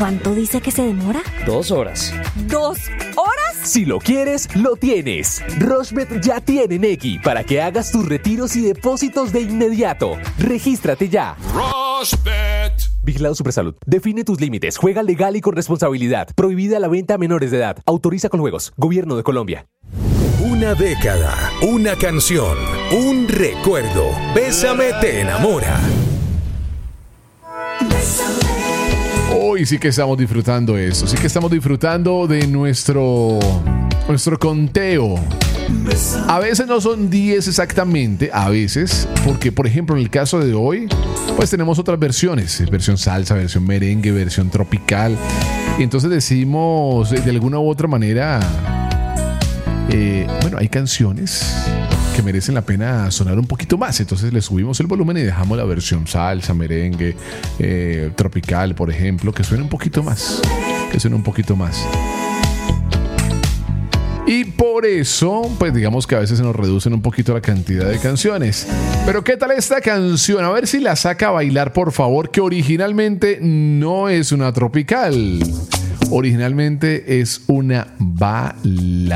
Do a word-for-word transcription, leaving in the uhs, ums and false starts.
¿Cuánto dice que se demora? Dos horas. ¿Dos horas? Si lo quieres, lo tienes. Rushbet ya tiene Nequi para que hagas tus retiros y depósitos de inmediato. Regístrate ya. Rushbet. Vigilado Supersalud. Define tus límites. Juega legal y con responsabilidad. Prohibida la venta a menores de edad. Autoriza con juegos. Gobierno de Colombia. Una década, una canción, un recuerdo. Bésame te enamora. Hoy sí que estamos disfrutando eso, sí que estamos disfrutando de nuestro, nuestro conteo. A veces no son diez exactamente, a veces, porque por ejemplo en el caso de hoy, pues tenemos otras versiones, versión salsa, versión merengue, versión tropical. Y entonces decidimos de alguna u otra manera, eh, bueno, hay canciones que merecen la pena sonar un poquito más, entonces le subimos el volumen y dejamos la versión salsa, merengue, eh, tropical, por ejemplo, que suene un poquito más, que suene un poquito más. Y por eso, pues digamos que a veces se nos reducen un poquito la cantidad de canciones. Pero ¿qué tal esta canción? A ver si la saca a bailar, por favor, que originalmente no es una tropical. Originalmente es una balada.